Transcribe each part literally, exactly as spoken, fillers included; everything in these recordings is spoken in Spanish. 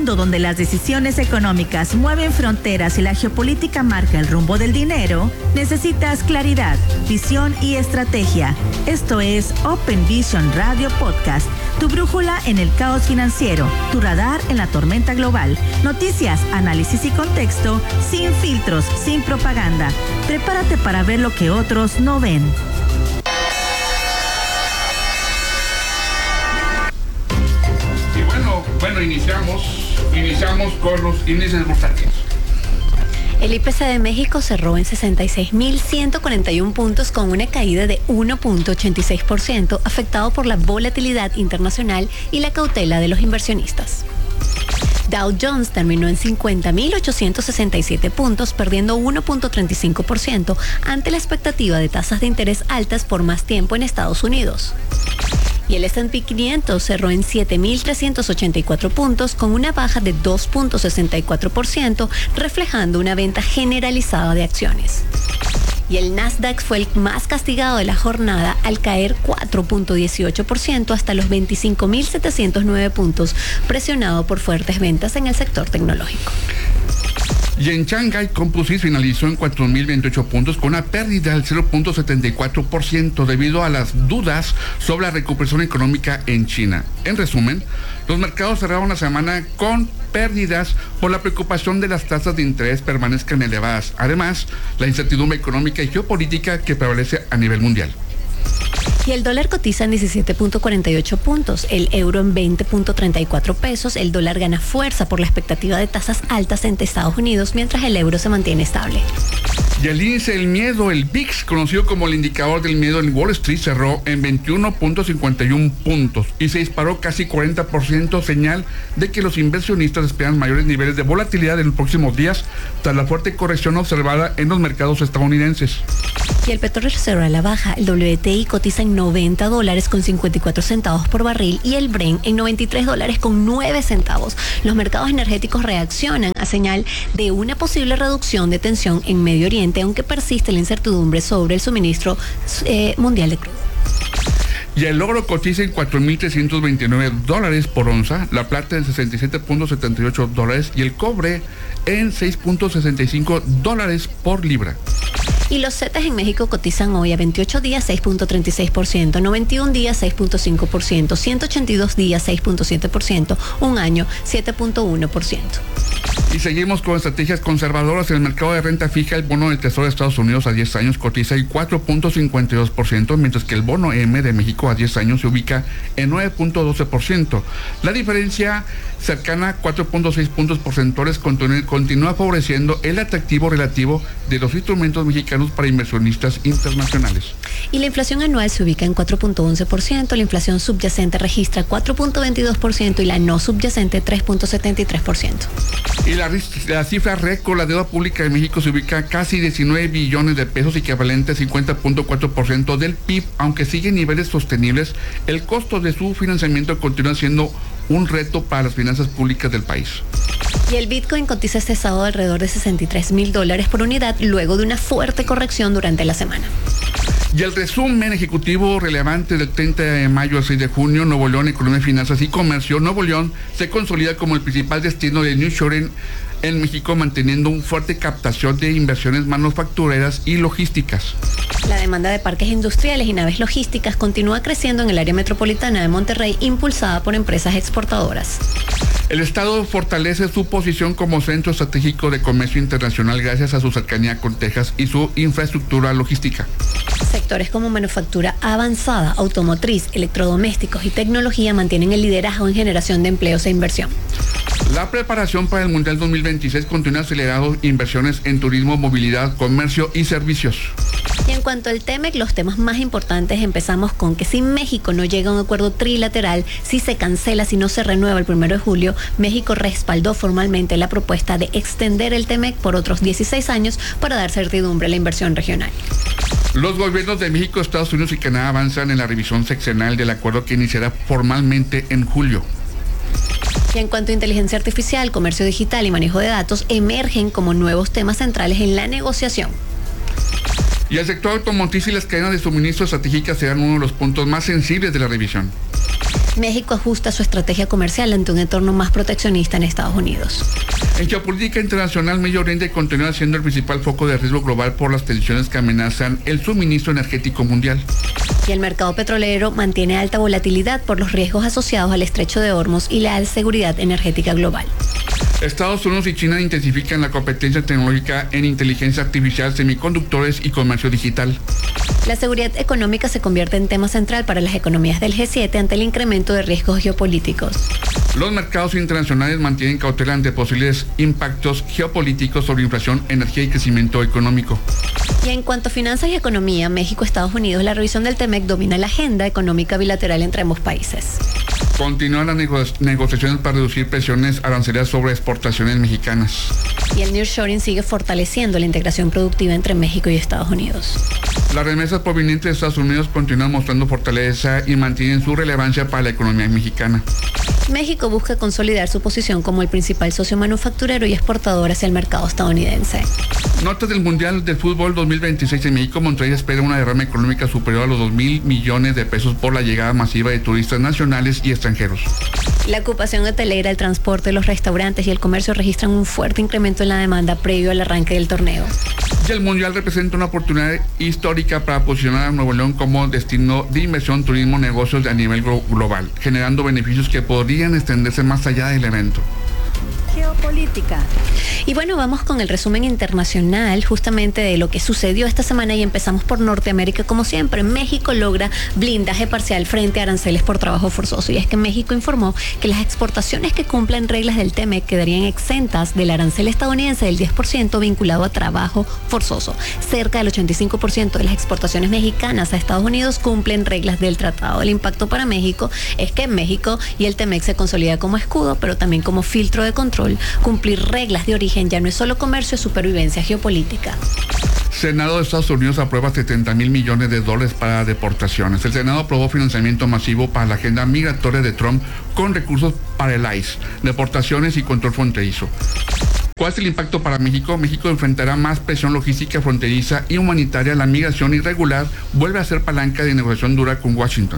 mundo donde las decisiones económicas mueven fronteras y la geopolítica marca el rumbo del dinero, necesitas claridad, visión y estrategia. Esto es Open Vision Radio Podcast, tu brújula en el caos financiero, tu radar en la tormenta global. Noticias, análisis y contexto, sin filtros, sin propaganda. Prepárate para ver lo que otros no ven. Bueno, iniciamos, iniciamos con los índices bursátiles. El I P C de México cerró en sesenta y seis mil ciento cuarenta y uno puntos con una caída de uno punto ochenta y seis por ciento, afectado por la volatilidad internacional y la cautela de los inversionistas. Dow Jones terminó en cincuenta mil ochocientos sesenta y siete puntos, perdiendo uno punto treinta y cinco por ciento ante la expectativa de tasas de interés altas por más tiempo en Estados Unidos. Y el S and P quinientos cerró en siete mil trescientos ochenta y cuatro puntos con una baja de dos punto sesenta y cuatro por ciento, reflejando una venta generalizada de acciones. Y el Nasdaq fue el más castigado de la jornada al caer cuatro punto dieciocho por ciento hasta los veinticinco mil setecientos nueve puntos, presionado por fuertes ventas en el sector tecnológico. Y en Shanghai, Composite finalizó en cuatro mil veintiocho puntos con una pérdida del cero punto setenta y cuatro por ciento debido a las dudas sobre la recuperación económica en China. En resumen, los mercados cerraron la semana con pérdidas por la preocupación de las tasas de interés permanezcan elevadas. Además, la incertidumbre económica y geopolítica que prevalece a nivel mundial. Y el dólar cotiza en diecisiete punto cuarenta y ocho puntos, el euro en veinte punto treinta y cuatro pesos, el dólar gana fuerza por la expectativa de tasas altas entre Estados Unidos, mientras el euro se mantiene estable. Y el índice del miedo, el V I X, conocido como el indicador del miedo en Wall Street, cerró en veintiuno punto cincuenta y uno puntos y se disparó casi cuarenta por ciento, señal de que los inversionistas esperan mayores niveles de volatilidad en los próximos días tras la fuerte corrección observada en los mercados estadounidenses. Y el petróleo cerró a la baja, el W T I cotiza en noventa dólares con cincuenta y cuatro centavos por barril y el Brent en noventa y tres dólares con nueve centavos. Los mercados energéticos reaccionan a señal de una posible reducción de tensión en Medio Oriente, aunque persiste la incertidumbre sobre el suministro eh, mundial de crudo. Y el oro cotiza en cuatro mil trescientos veintinueve dólares por onza, la plata en sesenta y siete punto setenta y ocho dólares y el cobre en seis punto sesenta y cinco dólares por libra. Y los C E T E S en México cotizan hoy a veintiocho días seis punto treinta y seis por ciento, noventa y un días seis punto cinco por ciento, ciento ochenta y dos días seis punto siete por ciento, un año siete punto uno por ciento. Y seguimos con estrategias conservadoras. En el mercado de renta fija, el bono del Tesoro de Estados Unidos a diez años cotiza en cuatro punto cincuenta y dos por ciento, mientras que el bono M de México a diez años se ubica en nueve punto doce por ciento. La diferencia cercana a cuatro punto seis puntos porcentuales continúa favoreciendo el atractivo relativo de los instrumentos mexicanos para inversionistas internacionales. Y la inflación anual se ubica en cuatro punto once por ciento, la inflación subyacente registra cuatro punto veintidós por ciento y la no subyacente tres punto setenta y tres por ciento. Y la, la cifra récord, la deuda pública de México se ubica a casi diecinueve billones de pesos, equivalente a cincuenta punto cuatro por ciento del P I B. Aunque sigue en niveles sostenibles, el costo de su financiamiento continúa siendo un reto para las finanzas públicas del país. Y el Bitcoin cotiza este sábado alrededor de sesenta y tres mil dólares por unidad, luego de una fuerte corrección durante la semana. Y el resumen ejecutivo relevante del treinta de mayo al seis de junio, Nuevo León, Economía, Finanzas y Comercio. Nuevo León se consolida como el principal destino de nearshoring en México, manteniendo una fuerte captación de inversiones manufactureras y logísticas. La demanda de parques industriales y naves logísticas continúa creciendo en el área metropolitana de Monterrey, impulsada por empresas exportadoras. El Estado fortalece su posición como centro estratégico de comercio internacional gracias a su cercanía con Texas y su infraestructura logística. Sectores como manufactura avanzada, automotriz, electrodomésticos y tecnología mantienen el liderazgo en generación de empleos e inversión. La preparación para el Mundial dos mil veintiséis continúa acelerando inversiones en turismo, movilidad, comercio y servicios. Y en cuanto al T M E C, los temas más importantes empezamos con que si México no llega a un acuerdo trilateral, si se cancela, si no se renueva el primero de julio, México respaldó formalmente la propuesta de extender el T M E C por otros dieciséis años para dar certidumbre a la inversión regional. Los gobiernos de México, Estados Unidos y Canadá avanzan en la revisión sexenal del acuerdo que iniciará formalmente en julio. Y en cuanto a inteligencia artificial, comercio digital y manejo de datos, emergen como nuevos temas centrales en la negociación. Y el sector automotriz y las cadenas de suministro estratégicas serán uno de los puntos más sensibles de la revisión. México ajusta su estrategia comercial ante un entorno más proteccionista en Estados Unidos. En geopolítica internacional, Medio Oriente continúa siendo el principal foco de riesgo global por las tensiones que amenazan el suministro energético mundial. Y el mercado petrolero mantiene alta volatilidad por los riesgos asociados al estrecho de Hormuz y la seguridad energética global. Estados Unidos y China intensifican la competencia tecnológica en inteligencia artificial, semiconductores y comercio digital. La seguridad económica se convierte en tema central para las economías del G siete ante el incremento de riesgos geopolíticos. Los mercados internacionales mantienen cautela ante posibles impactos geopolíticos sobre inflación, energía y crecimiento económico. Y en cuanto a finanzas y economía, México, Estados Unidos, la revisión del TEMEC domina la agenda económica bilateral entre ambos países. Continúan las nego- negociaciones para reducir presiones arancelarias sobre exportaciones mexicanas. Y el nearshoring sigue fortaleciendo la integración productiva entre México y Estados Unidos. Las remesas provenientes de Estados Unidos continúan mostrando fortaleza y mantienen su relevancia para la economía mexicana. México busca consolidar su posición como el principal socio manufacturero y exportador hacia el mercado estadounidense. Notas del Mundial de Fútbol dos mil veintiséis en México. Monterrey espera una derrama económica superior a los dos mil millones de pesos por la llegada masiva de turistas nacionales y extranjeros. La ocupación hotelera, el transporte, los restaurantes y el comercio registran un fuerte incremento en la demanda previo al arranque del torneo. Y el Mundial representa una oportunidad histórica para posicionar a Nuevo León como destino de inversión, turismo, negocios a nivel global, generando beneficios que podrían extenderse más allá del evento. Geopolítica. Y bueno, vamos con el resumen internacional justamente de lo que sucedió esta semana y empezamos por Norteamérica como siempre. México logra blindaje parcial frente a aranceles por trabajo forzoso, y es que México informó que las exportaciones que cumplan reglas del TEMEC quedarían exentas del arancel estadounidense del diez por ciento vinculado a trabajo forzoso. Cerca del ochenta y cinco por ciento de las exportaciones mexicanas a Estados Unidos cumplen reglas del tratado. El impacto para México es que México y el TEMEC se consolida como escudo, pero también como filtro de control. Cumplir reglas de origen ya no es solo comercio, es supervivencia geopolítica. Senado de Estados Unidos aprueba setenta mil millones de dólares para deportaciones. El Senado aprobó financiamiento masivo para la agenda migratoria de Trump con recursos para el I C E, deportaciones y control fronterizo. ¿Cuál es el impacto para México? México enfrentará más presión logística fronteriza y humanitaria. La migración irregular vuelve a ser palanca de negociación dura con Washington.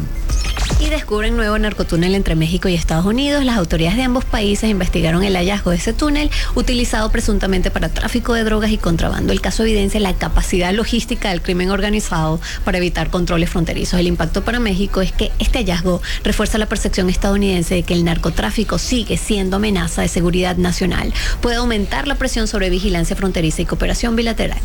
Y descubren nuevo narcotúnel entre México y Estados Unidos. Las autoridades de ambos países investigaron el hallazgo de ese túnel, utilizado presuntamente para tráfico de drogas y contrabando. El caso evidencia la capacidad logística del crimen organizado para evitar controles fronterizos. El impacto para México es que este hallazgo refuerza la percepción estadounidense de que el narcotráfico sigue siendo amenaza de seguridad nacional. Puede aumentar la presión sobre vigilancia fronteriza y cooperación bilateral.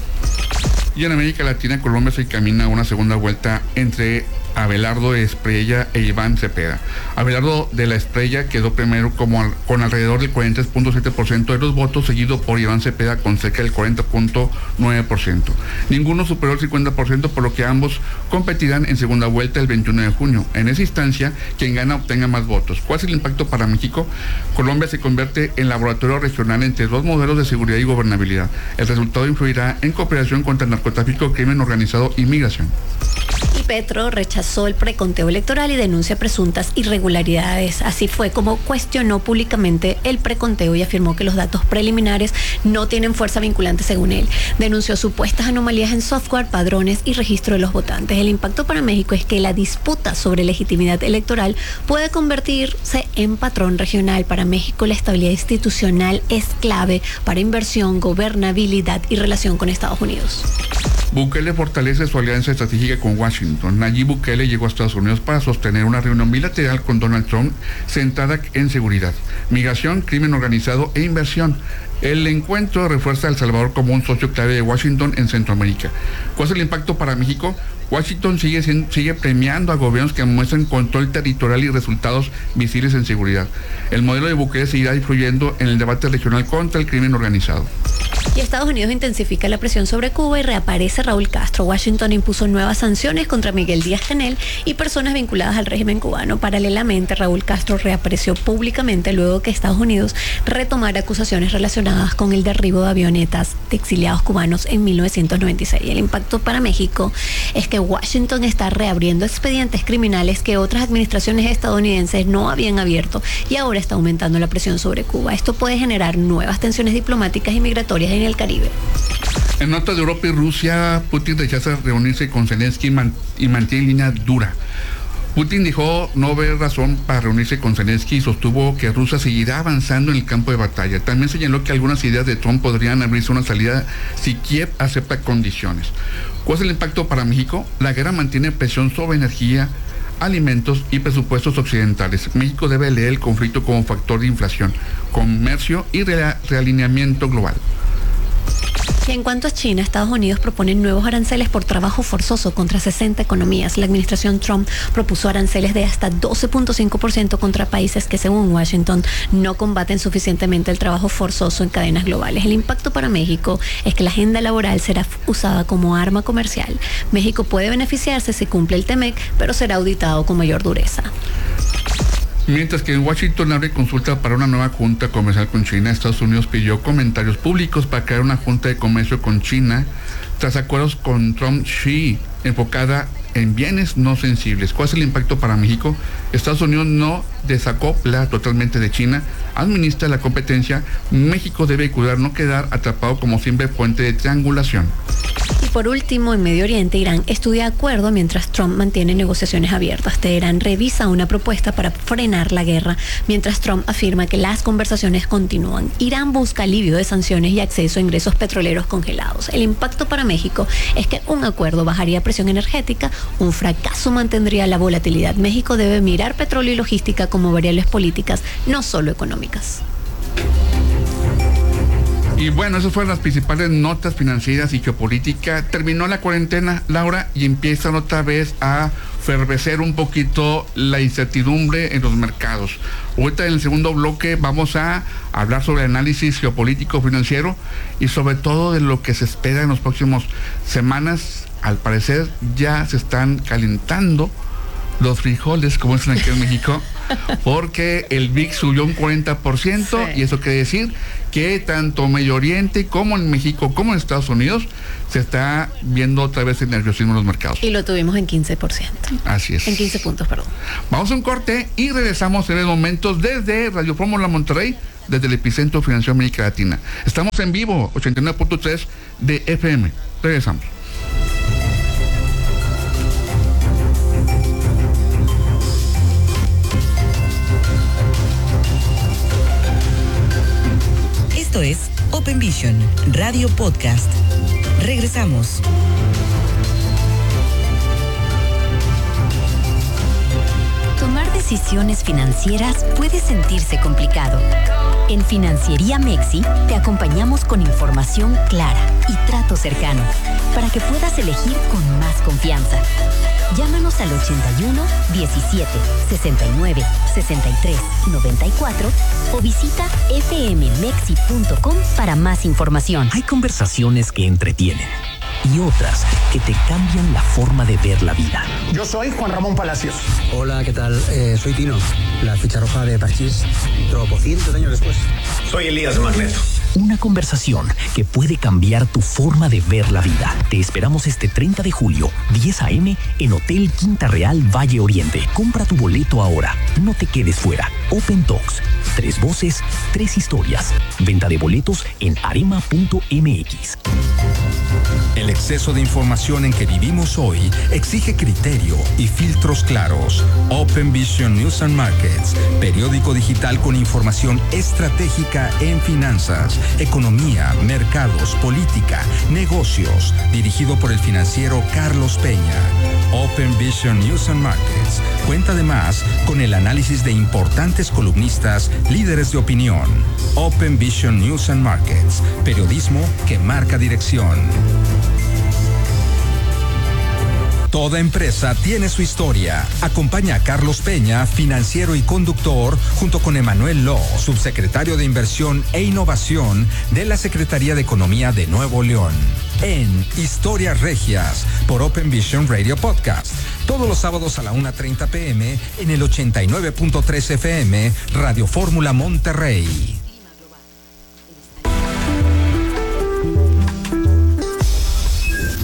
Y en América Latina, Colombia se encamina a una segunda vuelta entre Abelardo de Espriella e Iván Cepeda. Abelardo de la Espriella quedó primero como al, con alrededor del cuarenta punto siete por ciento de los votos, seguido por Iván Cepeda con cerca del cuarenta punto nueve por ciento. Ninguno superó el cincuenta por ciento, por lo que ambos competirán en segunda vuelta el veintiuno de junio. En esa instancia, quien gana obtenga más votos. ¿Cuál es el impacto para México? Colombia se convierte en laboratorio regional entre dos modelos de seguridad y gobernabilidad. El resultado influirá en cooperación contra el narcotráfico, crimen organizado y migración. Y Petro rechazó el preconteo electoral y denuncia presuntas irregularidades. Así fue como cuestionó públicamente el preconteo y afirmó que los datos preliminares no tienen fuerza vinculante según él. Denunció supuestas anomalías en software, padrones y registro de los votantes. El impacto para México es que la disputa sobre legitimidad electoral puede convertirse en patrón regional. Para México, la estabilidad institucional es clave para inversión, gobernabilidad y relación con Estados Unidos. Bukele fortalece su alianza estratégica con Washington. Nayib Bukele llegó a Estados Unidos para sostener una reunión bilateral con Donald Trump centrada en seguridad, migración, crimen organizado e inversión. El encuentro refuerza a El Salvador como un socio clave de Washington en Centroamérica. ¿Cuál es el impacto para México? Washington sigue, sigue premiando a gobiernos que muestran control territorial y resultados visibles en seguridad. El modelo de Bukele seguirá influyendo en el debate regional contra el crimen organizado. Y Estados Unidos intensifica la presión sobre Cuba y reaparece Raúl Castro. Washington impuso nuevas sanciones contra Miguel Díaz-Canel y personas vinculadas al régimen cubano. Paralelamente, Raúl Castro reapareció públicamente luego que Estados Unidos retomara acusaciones relacionadas con el derribo de avionetas de exiliados cubanos en mil novecientos noventa y seis. El impacto para México es que Washington está reabriendo expedientes criminales que otras administraciones estadounidenses no habían abierto y ahora está aumentando la presión sobre Cuba. Esto puede generar nuevas tensiones diplomáticas y migratorias en el Caribe. En notas de Europa y Rusia, Putin rechaza reunirse con Zelensky y, man- y mantiene línea dura. Putin dijo no ver razón para reunirse con Zelensky y sostuvo que Rusia seguirá avanzando en el campo de batalla. También señaló que algunas ideas de Trump podrían abrirse una salida si Kiev acepta condiciones. ¿Cuál es el impacto para México? La guerra mantiene presión sobre energía, alimentos y presupuestos occidentales. México debe leer el conflicto como factor de inflación, comercio y re- realineamiento global. Y en cuanto a China, Estados Unidos propone nuevos aranceles por trabajo forzoso contra sesenta economías. La administración Trump propuso aranceles de hasta doce punto cinco por ciento contra países que, según Washington, no combaten suficientemente el trabajo forzoso en cadenas globales. El impacto para México es que la agenda laboral será usada como arma comercial. México puede beneficiarse si cumple el T M E C, pero será auditado con mayor dureza. Mientras que en Washington abre consulta para una nueva junta comercial con China, Estados Unidos pidió comentarios públicos para crear una junta de comercio con China tras acuerdos con Trump-Xi enfocada en bienes no sensibles. ¿Cuál es el impacto para México? Estados Unidos no desacopla totalmente de China, administra la competencia. México debe cuidar no quedar atrapado como simple fuente de triangulación. Y por último, en Medio Oriente, Irán estudia acuerdo mientras Trump mantiene negociaciones abiertas. Teherán revisa una propuesta para frenar la guerra, mientras Trump afirma que las conversaciones continúan. Irán busca alivio de sanciones y acceso a ingresos petroleros congelados. El impacto para México es que un acuerdo bajaría presión energética, un fracaso mantendría la volatilidad. México debe mirar petróleo y logística como variables políticas, no solo económicas. Y bueno, esas fueron las principales notas financieras y geopolítica. Terminó la cuarentena, Laura, y empiezan otra vez a fervecer un poquito la incertidumbre en los mercados. Ahorita en el segundo bloque vamos a hablar sobre análisis geopolítico financiero y sobre todo de lo que se espera en las próximas semanas. Al parecer ya se están calentando los frijoles, como dicen aquí en México, porque el V I X subió un cuarenta por ciento, sí. Y eso quiere decir que tanto Medio Oriente como en México como en Estados Unidos se está viendo otra vez el nerviosismo en los mercados. Y lo tuvimos en quince por ciento. Así es. En quince puntos, perdón. Vamos a un corte y regresamos en el momento desde Radio Fórmula Monterrey, desde el epicentro financiero de América Latina. Estamos en vivo, ochenta y nueve punto tres de F M. Regresamos. Esto es Open Vision, Radio Podcast. Regresamos. Tomar decisiones financieras puede sentirse complicado. En Financiería Mexi te acompañamos con información clara y trato cercano para que puedas elegir con más confianza. Llámanos al ochenta y uno, diecisiete, sesenta y nueve, sesenta y tres, noventa y cuatro o visita f m mexi punto com para más información. Hay conversaciones que entretienen y otras que te cambian la forma de ver la vida. Yo soy Juan Ramón Palacios. Hola, ¿qué tal? Eh, soy Tino, la ficha roja de Parchís, tropocientos años después. Soy Elías Magneto. Una conversación que puede cambiar tu forma de ver la vida. Te esperamos este treinta de julio, diez a eme, en Hotel Quinta Real Valle Oriente. Compra tu boleto ahora. No te quedes fuera. Open Talks. Tres voces, tres historias. Venta de boletos en arema punto m x. El exceso de información en que vivimos hoy exige criterio y filtros claros. Open Vision News and Markets, periódico digital con información estratégica en finanzas, economía, mercados, política, negocios, dirigido por el financiero Carlos Peña. Open Vision News and Markets cuenta además con el análisis de importantes columnistas, líderes de opinión. Open Vision News and Markets, periodismo que marca dirección. Toda empresa tiene su historia. Acompaña a Carlos Peña, financiero y conductor, junto con Emanuel Lo, subsecretario de Inversión e Innovación de la Secretaría de Economía de Nuevo León. En Historias Regias, por Open Vision Radio Podcast. Todos los sábados a la una treinta pe eme en el ochenta y nueve punto tres efe eme, Radio Fórmula Monterrey.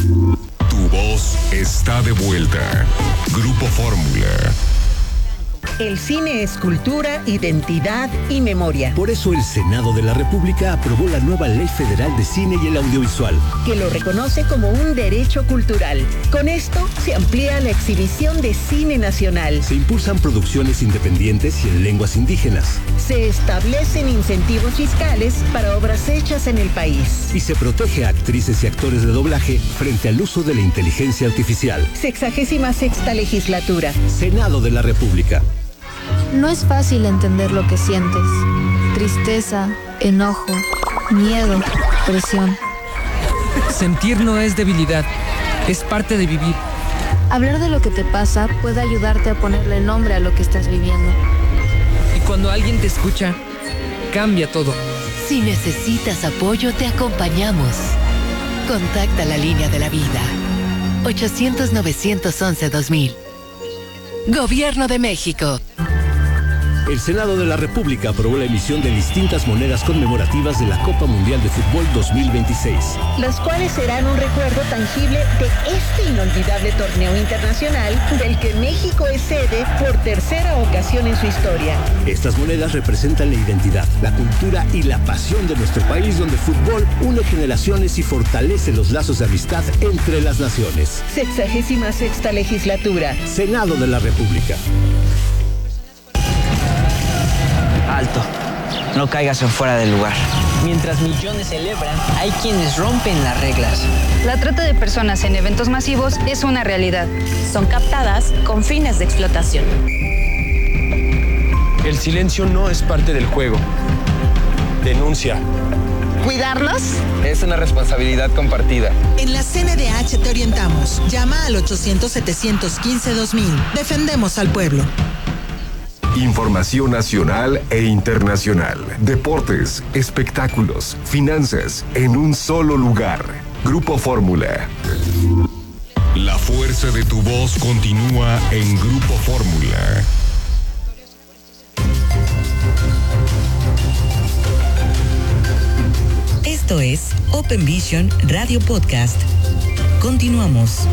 Está de vuelta. Grupo Fórmula. El cine es cultura, identidad y memoria. Por eso el Senado de la República aprobó la nueva Ley Federal de Cine y el Audiovisual, que lo reconoce como un derecho cultural. Con esto se amplía la exhibición de cine nacional. Se impulsan producciones independientes y en lenguas indígenas. Se establecen incentivos fiscales para obras hechas en el país. Y se protege a actrices y actores de doblaje frente al uso de la inteligencia artificial. Sexagésima sexta legislatura. Senado de la República. No es fácil entender lo que sientes. Tristeza, enojo, miedo, presión. Sentir no es debilidad, es parte de vivir. Hablar de lo que te pasa puede ayudarte a ponerle nombre a lo que estás viviendo. Y cuando alguien te escucha, cambia todo. Si necesitas apoyo, te acompañamos. Contacta la línea de la vida. ochocientos, novecientos once, dos mil. Gobierno de México. El Senado de la República aprobó la emisión de distintas monedas conmemorativas de la Copa Mundial de Fútbol dos mil veintiséis. Las cuales serán un recuerdo tangible de este inolvidable torneo internacional del que México es sede por tercera ocasión en su historia. Estas monedas representan la identidad, la cultura y la pasión de nuestro país, donde el fútbol une generaciones y fortalece los lazos de amistad entre las naciones. Sexagésima sexta legislatura. Senado de la República. Alto, no caigas en fuera del lugar. Mientras millones celebran, hay quienes rompen las reglas. La trata de personas en eventos masivos es una realidad. Son captadas con fines de explotación. El silencio no es parte del juego. Denuncia. ¿Cuidarnos? Es una responsabilidad compartida. En la C N D H te orientamos. Llama al ochocientos, setecientos quince, dos mil. Defendemos al pueblo. Información nacional e internacional. Deportes, espectáculos, finanzas, en un solo lugar. Grupo Fórmula. La fuerza de tu voz continúa en Grupo Fórmula. Esto es Open Vision Radio Podcast. Continuamos.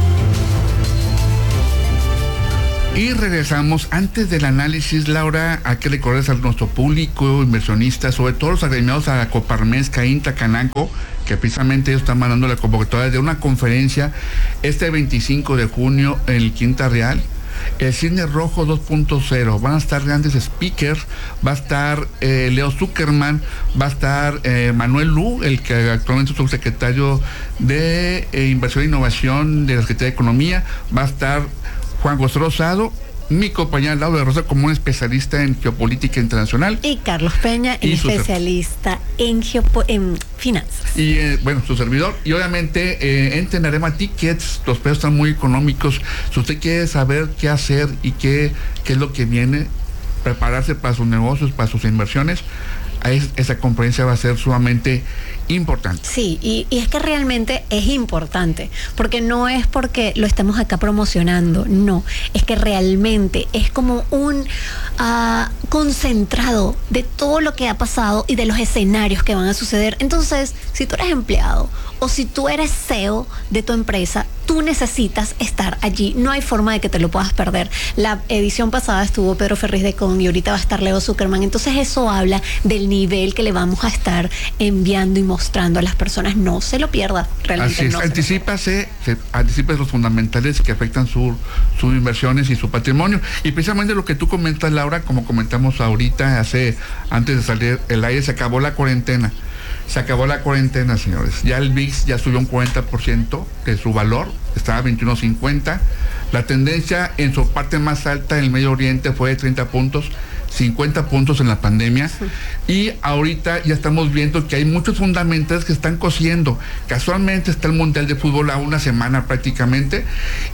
Y regresamos. Antes del análisis, Laura, hay que recordar a nuestro público, inversionistas, sobre todo los agremiados a la Coparmex, Cainta, Cananco, que precisamente ellos están mandando la convocatoria de una conferencia este veinticinco de junio en el Quinta Real. El Cine Rojo dos punto cero, van a estar grandes speakers, va a estar eh, Leo Zuckerman, va a estar eh, Manuel Lu, el que actualmente es subsecretario de eh, Inversión e Innovación de la Secretaría de Economía, va a estar Juan José Rosado, mi compañera Laura de Rosa como un especialista en geopolítica internacional. Y Carlos Peña, el especialista en, geopo en finanzas. Y eh, bueno, su servidor. Y obviamente eh, en Tenarema Tickets, los precios están muy económicos. Si usted quiere saber qué hacer y qué, qué es lo que viene, prepararse para sus negocios, para sus inversiones, esa conferencia va a ser sumamente importante. Sí, y, y es que realmente es importante, porque no es porque lo estemos acá promocionando, no, es que realmente es como un uh, concentrado de todo lo que ha pasado y de los escenarios que van a suceder. Entonces, si tú eres empleado o si tú eres C E O de tu empresa, tú necesitas estar allí, no hay forma de que te lo puedas perder. La edición pasada estuvo Pedro Ferriz de Con y ahorita va a estar Leo Zuckerman, entonces eso habla del nivel que le vamos a estar enviando y mostrando a las personas. No se lo pierda, realmente. Así es, no anticípase, se anticipe los fundamentales que afectan su, sus inversiones y su patrimonio. Y precisamente lo que tú comentas, Laura, como comentamos ahorita, hace antes de salir el aire, se acabó la cuarentena. Se acabó la cuarentena, señores. Ya el V I X ya subió un cuarenta por ciento de su valor, estaba a veintiuno cincuenta. La tendencia en su parte más alta en el Medio Oriente fue de treinta puntos, cincuenta puntos en la pandemia. Sí. Y ahorita ya estamos viendo que hay muchos fundamentales que están cosiendo. Casualmente está el Mundial de Fútbol a una semana prácticamente.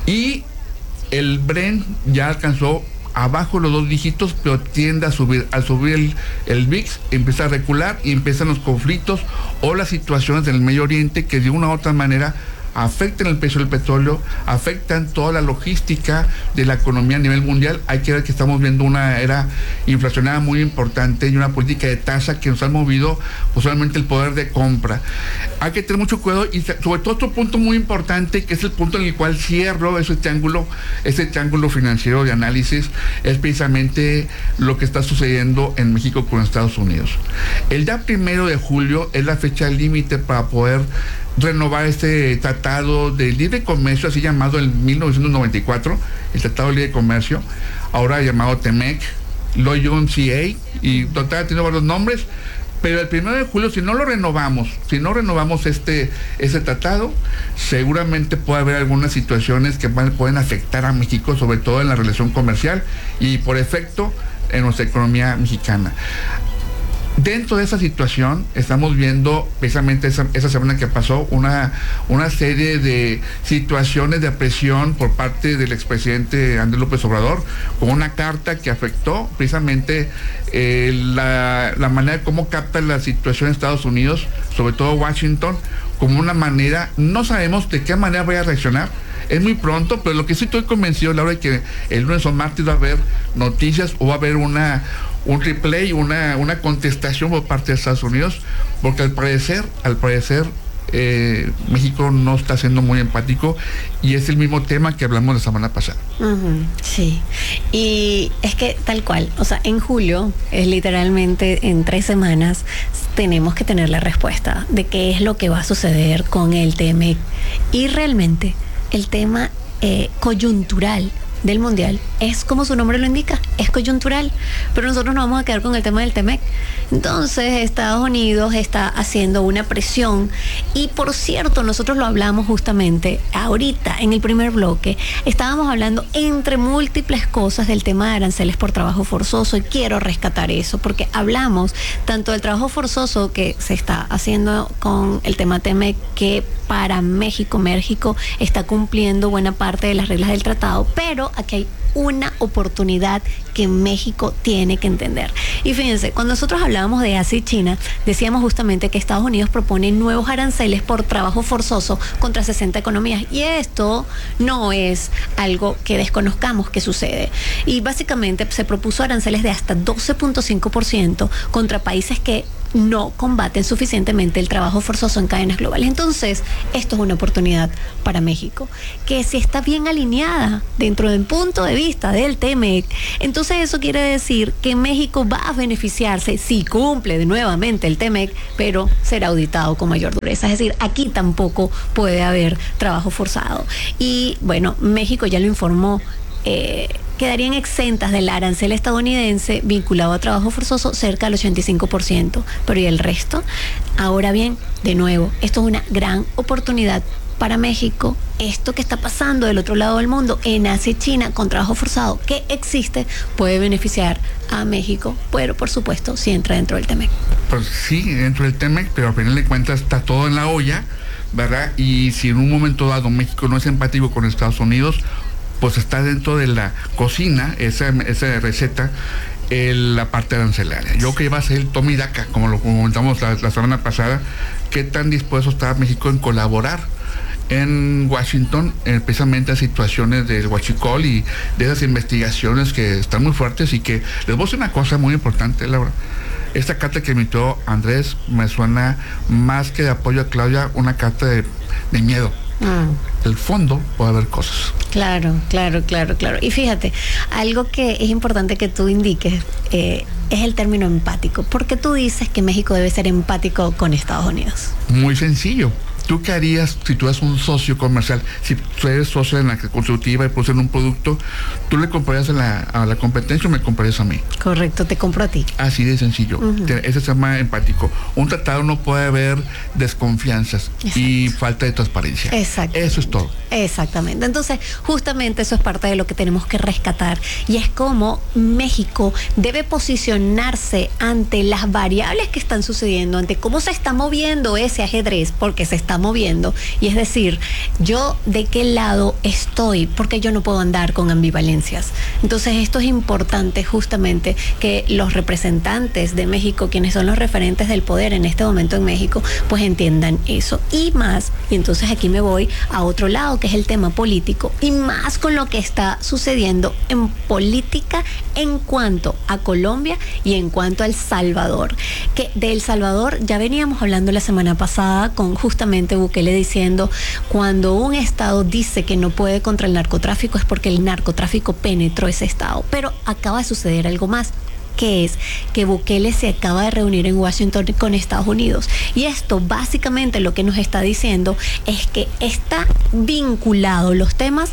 Y el Brent ya alcanzó abajo los dos dígitos, pero tiende a subir. Al subir el, el V I X empieza a recular y empiezan los conflictos o las situaciones del Medio Oriente que de una u otra manera afectan el precio del petróleo, afectan toda la logística de la economía a nivel mundial. Hay que ver que estamos viendo una era inflacionaria muy importante y una política de tasa que nos ha movido pues, solamente el poder de compra. Hay que tener mucho cuidado y sobre todo otro punto muy importante, que es el punto en el cual cierro ese triángulo, ese triángulo financiero de análisis, es precisamente lo que está sucediendo en México con Estados Unidos. El día primero de julio es la fecha límite para poder renovar este tratado de libre comercio, así llamado en mil novecientos noventa y cuatro, el Tratado de Libre Comercio, ahora llamado TEMEC, lo U N C A, y total tiene varios nombres, pero el primero de julio, si no lo renovamos, si no renovamos este, este tratado, seguramente puede haber algunas situaciones que pueden afectar a México, sobre todo en la relación comercial y por efecto en nuestra economía mexicana. Dentro de esa situación estamos viendo precisamente esa, esa semana que pasó una, una serie de situaciones de presión por parte del expresidente Andrés López Obrador, con una carta que afectó precisamente eh, la, la manera como capta la situación en Estados Unidos, sobre todo Washington, como una manera, no sabemos de qué manera vaya a reaccionar. Es muy pronto, pero lo que sí estoy convencido, Laura, es que el lunes o martes va a haber noticias o va a haber una un replay, una, una contestación por parte de Estados Unidos, porque al parecer, al parecer, eh, México no está siendo muy empático y es el mismo tema que hablamos la semana pasada. Uh-huh, sí, y es que tal cual, o sea, en julio, es literalmente en tres semanas, tenemos que tener la respuesta de qué es lo que va a suceder con el TEMEC. Y realmente, el tema eh, coyuntural del mundial es como su nombre lo indica, es coyuntural, pero nosotros nos vamos a quedar con el tema del TEMEC. Entonces Estados Unidos está haciendo una presión y por cierto, nosotros lo hablamos justamente ahorita en el primer bloque, estábamos hablando entre múltiples cosas del tema de aranceles por trabajo forzoso y quiero rescatar eso porque hablamos tanto del trabajo forzoso que se está haciendo con el tema TEMEC, que para México, México está cumpliendo buena parte de las reglas del tratado, pero aquí hay una oportunidad que México tiene que entender. Y fíjense, cuando nosotros hablábamos de Asia y China, decíamos justamente que Estados Unidos propone nuevos aranceles por trabajo forzoso contra sesenta economías. Y esto no es algo que desconozcamos que sucede. Y básicamente se propuso aranceles de hasta doce punto cinco por ciento contra países que no combaten suficientemente el trabajo forzoso en cadenas globales. Entonces, esto es una oportunidad para México, que si está bien alineada dentro del punto de vista del TEMEC, entonces eso quiere decir que México va a beneficiarse si cumple de nuevamente el TEMEC, pero será auditado con mayor dureza. Es decir, aquí tampoco puede haber trabajo forzado. Y bueno, México ya lo informó, eh, quedarían exentas del arancel estadounidense vinculado a trabajo forzoso cerca del ochenta y cinco por ciento. Pero ¿y el resto? Ahora bien, de nuevo, esto es una gran oportunidad para México. Esto que está pasando del otro lado del mundo, en Asia y China, con trabajo forzado que existe, puede beneficiar a México, pero por supuesto, si entra dentro del TEMEC. Pues sí, dentro del TEMEC, pero al final de cuentas está todo en la olla, ¿verdad? Y si en un momento dado México no es empático con Estados Unidos, pues está dentro de la cocina, esa, esa receta, el, la parte arancelaria. Yo creo que iba a ser el toma y daca, como lo comentamos la, la semana pasada, qué tan dispuesto está México en colaborar en Washington, eh, precisamente a situaciones del huachicol y de esas investigaciones que están muy fuertes y que les voy a decir una cosa muy importante, Laura. Esta carta que emitió Andrés me suena más que de apoyo a Claudia, una carta de, de miedo. Mm. El fondo puede haber cosas. Claro, claro, claro, claro. Y fíjate, algo que es importante que tú indiques eh, es el término empático. ¿Por qué tú dices que México debe ser empático con Estados Unidos? Muy sencillo. ¿Tú qué harías si tú eres un socio comercial? Si tú eres socio en la consultiva y producen un producto, ¿tú le comprarías a la, a la competencia o me comprarías a mí? Correcto, te compro a ti. Así de sencillo. Uh-huh. Ese se llama empático. Un tratado no puede haber desconfianzas. Exacto. Y falta de transparencia. Exacto. Eso es todo. Exactamente. Entonces, justamente eso es parte de lo que tenemos que rescatar. Y es cómo México debe posicionarse ante las variables que están sucediendo, ante cómo se está moviendo ese ajedrez, porque se está moviendo, y es decir, yo de qué lado estoy, porque yo no puedo andar con ambivalencias. Entonces esto es importante justamente que los representantes de México, quienes son los referentes del poder en este momento en México, pues entiendan eso y más. Y entonces aquí me voy a otro lado, que es el tema político, y más con lo que está sucediendo en política en cuanto a Colombia y en cuanto a El Salvador, que de El Salvador ya veníamos hablando la semana pasada con justamente Bukele diciendo, cuando un estado dice que no puede contra el narcotráfico es porque el narcotráfico penetró ese estado. Pero acaba de suceder algo más, que es que Bukele se acaba de reunir en Washington con Estados Unidos, y esto básicamente lo que nos está diciendo es que está vinculado los temas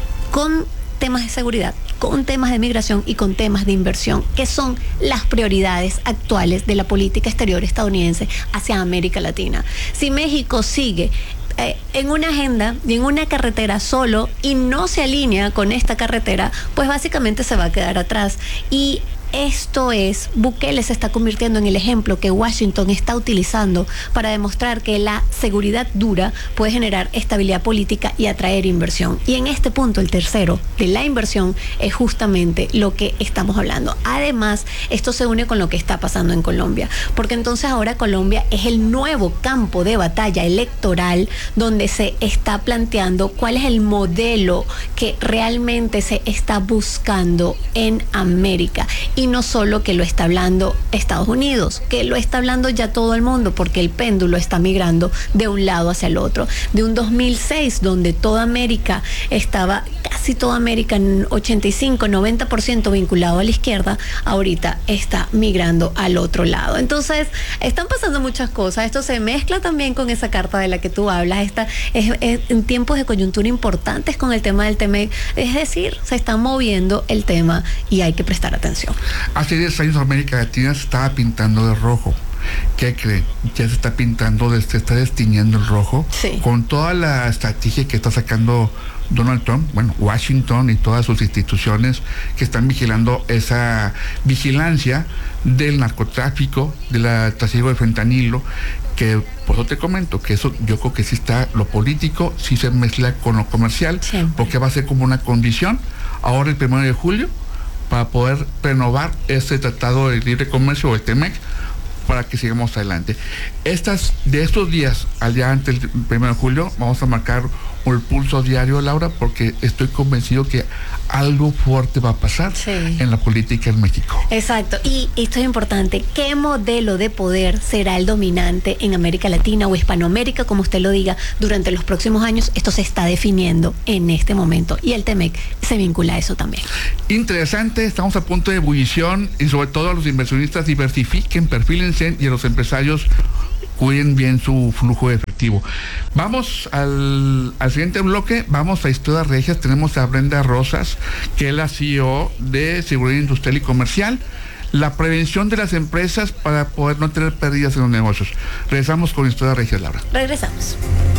con temas de seguridad, con temas de migración y con temas de inversión, que son las prioridades actuales de la política exterior estadounidense hacia América Latina. Si México sigue Eh, en una agenda y en una carretera solo y no se alinea con esta carretera, pues básicamente se va a quedar atrás. Y esto es, Bukele se está convirtiendo en el ejemplo que Washington está utilizando para demostrar que la seguridad dura puede generar estabilidad política y atraer inversión. Y en este punto, el tercero, de la inversión, es justamente lo que estamos hablando. Además, esto se une con lo que está pasando en Colombia, porque entonces ahora Colombia es el nuevo campo de batalla electoral donde se está planteando cuál es el modelo que realmente se está buscando en América. Y no solo que lo está hablando Estados Unidos, que lo está hablando ya todo el mundo, porque el péndulo está migrando de un lado hacia el otro. De un dos mil seis, donde toda América estaba, casi toda América, en ochenta y cinco, noventa por ciento vinculado a la izquierda, ahorita está migrando al otro lado. Entonces, están pasando muchas cosas. Esto se mezcla también con esa carta de la que tú hablas. Esta es, es en tiempos de coyuntura importantes con el tema del T M E C. Es decir, se está moviendo el tema y hay que prestar atención. Hace diez años América Latina se estaba pintando de rojo. ¿Qué creen? Ya se está pintando, de, se está destiñendo el rojo. Sí. Con toda la estrategia que está sacando Donald Trump, bueno, Washington y todas sus instituciones que están vigilando esa vigilancia del narcotráfico, del trasiego de fentanilo, que por eso te comento que eso yo creo que sí está, lo político sí se mezcla con lo comercial, siempre, porque va a ser como una condición ahora el primero de julio para poder renovar este tratado de libre comercio o el T M E C para que sigamos adelante. Estas, de estos días al día antes del primero de julio vamos a marcar el pulso diario, Laura, porque estoy convencido que algo fuerte va a pasar sí. en la política en México. Exacto, y esto es importante. ¿Qué modelo de poder será el dominante en América Latina o Hispanoamérica, como usted lo diga, durante los próximos años? Esto se está definiendo en este momento y el T M E C se vincula a eso también. Interesante, estamos a punto de ebullición y sobre todo a los inversionistas diversifiquen, perfílense y a los empresarios cuiden bien su flujo de efectivo. Vamos al, al siguiente bloque, vamos a Historias Regias. Tenemos a Brenda Rosas, que es la C E O de Seguridad Industrial y Comercial, la prevención de las empresas para poder no tener pérdidas en los negocios. Regresamos con Historias Regias, Laura. Regresamos.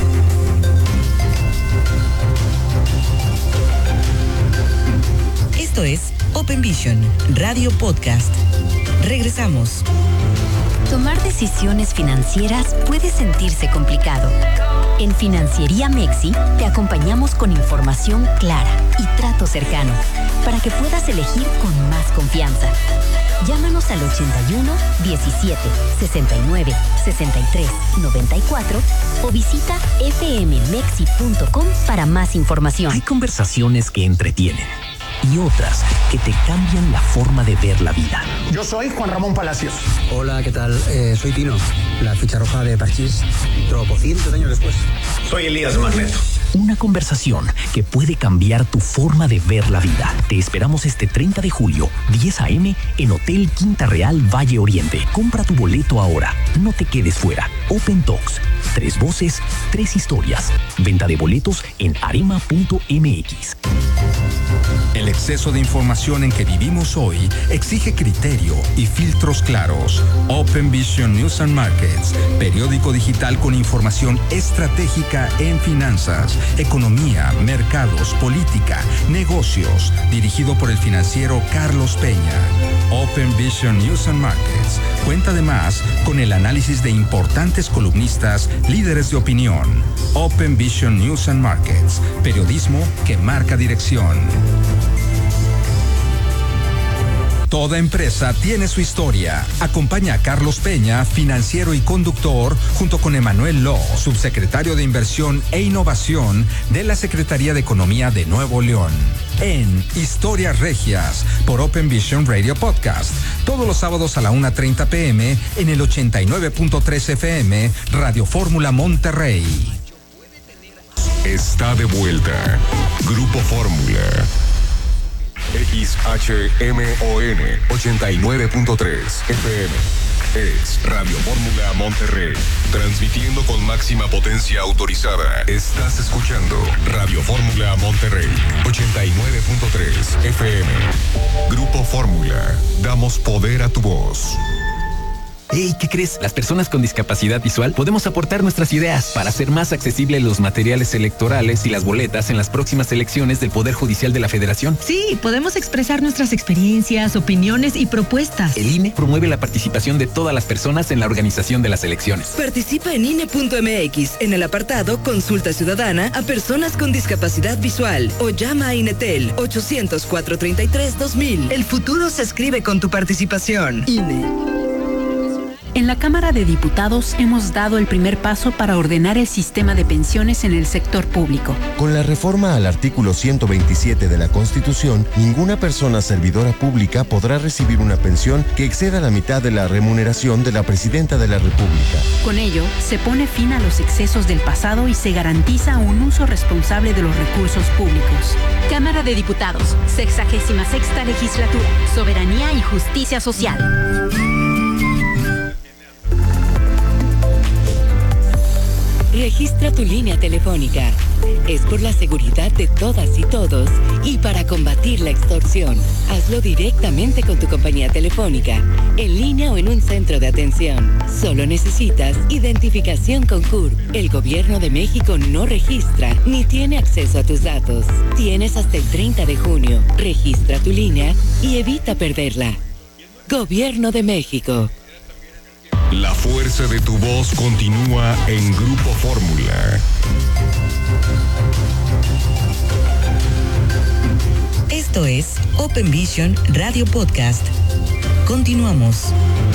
Esto es Open Vision, Radio Podcast. Regresamos. Tomar decisiones financieras puede sentirse complicado. En Financiería Mexi te acompañamos con información clara y trato cercano para que puedas elegir con más confianza. Llámanos al ochenta y uno, diecisiete, sesenta y nueve, sesenta y tres, noventa y cuatro o visita f m mexi punto com para más información. Hay conversaciones que entretienen y otras que te cambian la forma de ver la vida. Yo soy Juan Ramón Palacios. Hola, ¿qué tal? Eh, soy Tino, la ficha roja de Parchís, tropocientos años después. Soy Elías Magneto. Una conversación que puede cambiar tu forma de ver la vida. Te esperamos este treinta de julio, diez a eme, en Hotel Quinta Real Valle Oriente. Compra tu boleto ahora. No te quedes fuera. Open Talks. Tres voces, tres historias. Venta de boletos en arema punto m x. En El exceso de información en que vivimos hoy exige criterio y filtros claros. Open Vision News and Markets, periódico digital con información estratégica en finanzas, economía, mercados, política, negocios, dirigido por el financiero Carlos Peña. Open Vision News and Markets cuenta además con el análisis de importantes columnistas, líderes de opinión. Open Vision News and Markets, periodismo que marca dirección. Toda empresa tiene su historia. Acompaña a Carlos Peña, financiero y conductor, junto con Emanuel Lo, subsecretario de Inversión e Innovación de la Secretaría de Economía de Nuevo León. En Historias Regias, por Open Vision Radio Podcast, todos los sábados a la una treinta pm en el ochenta y nueve punto tres F M, Radio Fórmula Monterrey. Está de vuelta. Grupo Fórmula. X H M O N ochenta y nueve punto tres F M. Es Radio Fórmula Monterrey, transmitiendo con máxima potencia autorizada. Estás escuchando Radio Fórmula Monterrey, ochenta y nueve punto tres F M. Grupo Fórmula, damos poder a tu voz. Hey, ¿qué crees? Las personas con discapacidad visual podemos aportar nuestras ideas para hacer más accesibles los materiales electorales y las boletas en las próximas elecciones del Poder Judicial de la Federación. Sí, podemos expresar nuestras experiencias, opiniones y propuestas. El I N E promueve la participación de todas las personas en la organización de las elecciones. Participa en I N E punto M X en el apartado Consulta Ciudadana a personas con discapacidad visual o llama a INETEL ochocientos, cuatrocientos treinta y tres, dos mil. El futuro se escribe con tu participación. I N E. En la Cámara de Diputados hemos dado el primer paso para ordenar el sistema de pensiones en el sector público. Con la reforma al artículo ciento veintisiete de la Constitución, ninguna persona servidora pública podrá recibir una pensión que exceda la mitad de la remuneración de la Presidenta de la República. Con ello, se pone fin a los excesos del pasado y se garantiza un uso responsable de los recursos públicos. Cámara de Diputados, sexagésima sexta legislatura, soberanía y justicia social. Registra tu línea telefónica. Es por la seguridad de todas y todos y para combatir la extorsión. Hazlo directamente con tu compañía telefónica, en línea o en un centro de atención. Solo necesitas identificación con C U R P. El Gobierno de México no registra ni tiene acceso a tus datos. Tienes hasta el treinta de junio. Registra tu línea y evita perderla. Gobierno de México. La fuerza de tu voz continúa en Grupo Fórmula. Esto es Open Vision Radio Podcast. Continuamos.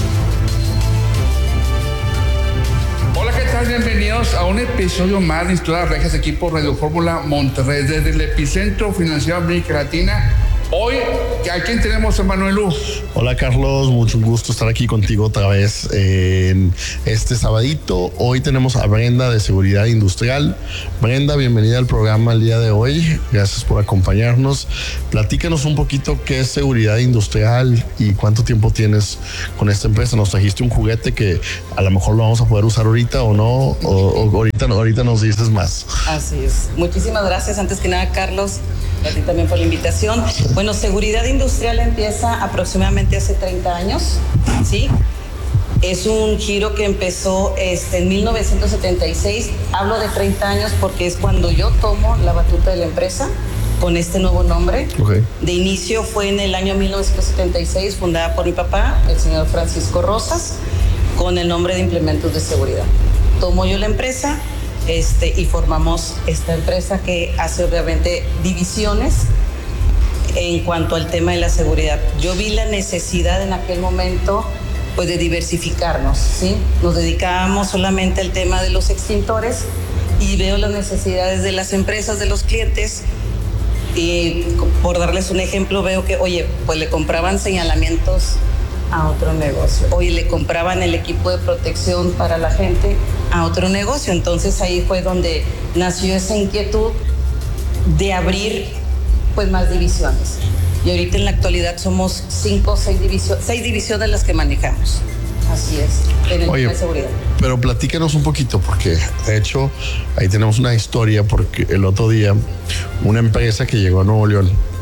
Hola, ¿qué tal? Bienvenidos a un episodio más de Historias Regias, equipo Radio Fórmula Monterrey, desde el epicentro financiero de América Latina. Hoy, ¿a quién tenemos, Emanuel Luz? Hola, Carlos, mucho gusto estar aquí contigo otra vez en este sabadito. Hoy tenemos a Brenda de Seguridad Industrial. Brenda, bienvenida al programa el día de hoy. Gracias por acompañarnos. Platícanos un poquito qué es Seguridad Industrial y cuánto tiempo tienes con esta empresa. Nos trajiste un juguete que a lo mejor lo vamos a poder usar ahorita o no, o, o ahorita, ahorita nos dices más. Así es. Muchísimas gracias, antes que nada, Carlos, a ti también por la invitación. Bueno, Seguridad Industrial empieza aproximadamente hace treinta años, ¿sí? Es un giro que empezó este, en mil novecientos setenta y seis. Hablo de treinta años porque es cuando yo tomo la batuta de la empresa con este nuevo nombre. Okay. De inicio fue en el año mil novecientos setenta y seis, fundada por mi papá, el señor Francisco Rosas, con el nombre de Implementos de Seguridad. Tomo yo la empresa. Este, y formamos esta empresa que hace obviamente divisiones en cuanto al tema de la seguridad. Yo vi la necesidad en aquel momento pues de diversificarnos, ¿sí? Nos dedicábamos solamente al tema de los extintores y veo las necesidades de las empresas, de los clientes, y por darles un ejemplo veo que, oye, pues le compraban señalamientos a otro negocio. Hoy le compraban el equipo de protección para la gente a otro negocio. Entonces ahí fue donde nació esa inquietud de abrir pues más divisiones. Y ahorita en la actualidad somos cinco o seis divisiones, seis divisiones las que manejamos. Así es, en el Oye, tema de seguridad. Pero platícanos un poquito, porque de hecho ahí tenemos una historia, porque el otro día una empresa que llegó a Nuevo León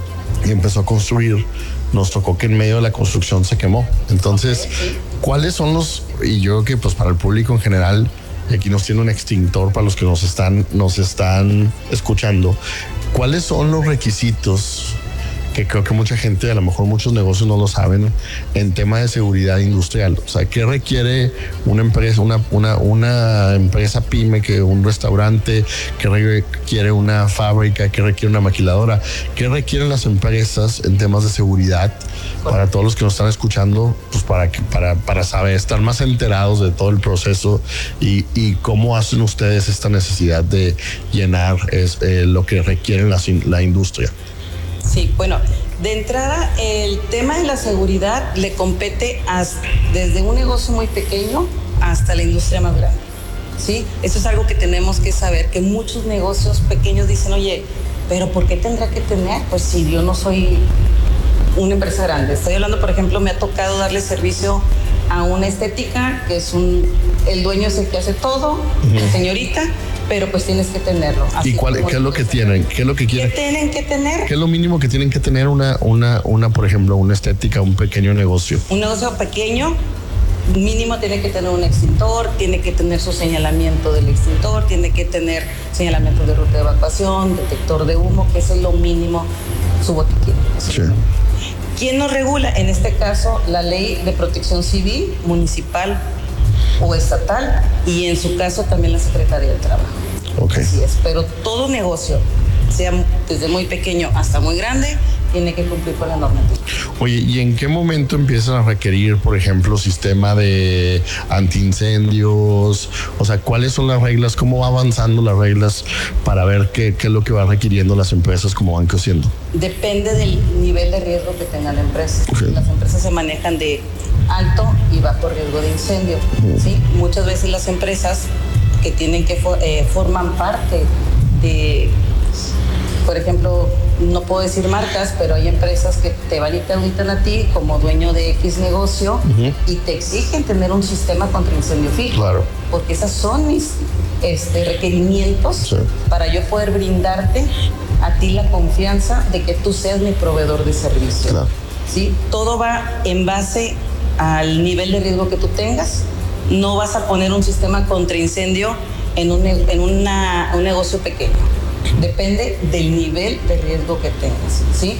y empezó a construir, nos tocó que en medio de la construcción se quemó. Entonces, okay, sí. ¿Cuáles son los, y yo creo que pues para el público en general, y aquí nos tiene un extintor para los que nos están, nos están escuchando, ¿cuáles son los requisitos que creo que mucha gente, a lo mejor muchos negocios no lo saben, en tema de seguridad industrial? O sea, ¿qué requiere una empresa, una, una, una empresa pyme, que un restaurante, qué requiere una fábrica, qué requiere una maquiladora, qué requieren las empresas en temas de seguridad para todos los que nos están escuchando, pues para que, para, para saber, estar más enterados de todo el proceso y, y cómo hacen ustedes esta necesidad de llenar es, eh, lo que requiere la, la industria? Sí, bueno, de entrada el tema de la seguridad le compete hasta, desde un negocio muy pequeño hasta la industria más grande, ¿sí? Eso es algo que tenemos que saber, que muchos negocios pequeños dicen, oye, pero ¿por qué tendrá que tener? Pues si yo no soy una empresa grande. Estoy hablando, por ejemplo, me ha tocado darle servicio a una estética, que es un, el dueño es el que hace todo, uh-huh. La señorita, pero pues tienes que tenerlo. ¿Y cuál, qué es lo que tienen? ¿Qué es lo que quieren? ¿Qué tienen que tener? ¿Qué es lo mínimo que tienen que tener una, una, una, por ejemplo, una estética, un pequeño negocio? Un negocio pequeño, mínimo tiene que tener un extintor, tiene que tener su señalamiento del extintor, tiene que tener señalamiento de ruta de evacuación, detector de humo, que eso es lo mínimo, su botiquín. Sí. ¿Quién nos regula? En este caso, la Ley de Protección Civil, municipal o estatal, y en su caso también la Secretaría del Trabajo. Okay. Así es, pero todo negocio, sea desde muy pequeño hasta muy grande, tiene que cumplir con la normativa. Oye, ¿y en qué momento empiezan a requerir, por ejemplo, sistema de antiincendios? O sea, ¿cuáles son las reglas? ¿Cómo va avanzando las reglas para ver qué, qué es lo que van requiriendo las empresas, cómo van creciendo? Depende del nivel de riesgo que tenga la empresa. Okay. Las empresas se manejan de alto y bajo riesgo de incendio, uh-huh. ¿Sí? Muchas veces las empresas que tienen que eh, forman parte de, por ejemplo, no puedo decir marcas, pero hay empresas que te van y te auditan a ti como dueño de X negocio, uh-huh. Y te exigen tener un sistema contra incendio fijo. Claro. Porque esos son mis este, requerimientos, sí, para yo poder brindarte a ti la confianza de que tú seas mi proveedor de servicio. Claro. ¿Sí? Todo va en base al nivel de riesgo que tú tengas. No vas a poner un sistema contra incendio en un, en una, un negocio pequeño. Depende del nivel de riesgo que tengas, ¿sí?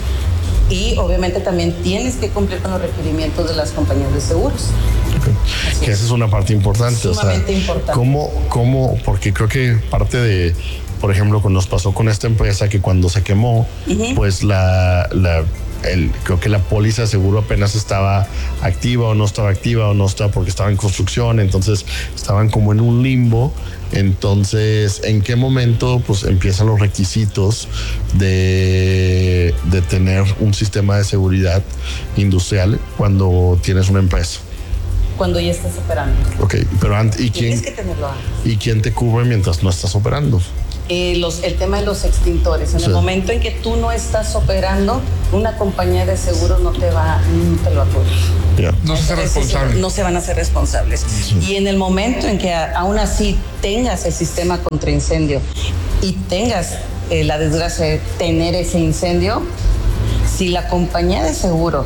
Y obviamente también tienes que cumplir con los requerimientos de las compañías de seguros. Okay. Que esa es una parte importante. Sumamente o sea, importante. ¿cómo, cómo? Porque creo que parte de, por ejemplo, cuando nos pasó con esta empresa, que cuando se quemó, uh-huh. pues la... la El, creo que la póliza de seguro apenas estaba activa o no estaba activa o no estaba porque estaba en construcción, entonces estaban como en un limbo. Entonces, ¿en qué momento pues empiezan los requisitos de, de tener un sistema de seguridad industrial cuando tienes una empresa? Cuando ya estás operando. Ok, pero antes, ¿y quién, tienes que tenerlo antes. ¿Y quién te cubre mientras no estás operando? Eh, los, el tema de los extintores. En sí. El momento en que tú no estás operando, una compañía de seguros no te va, no te lo apoya. Yeah. No se hace responsable. No se van a hacer responsables. Sí. Y en el momento en que a, aún así tengas el sistema contra incendio y tengas eh, la desgracia de tener ese incendio, si la compañía de seguros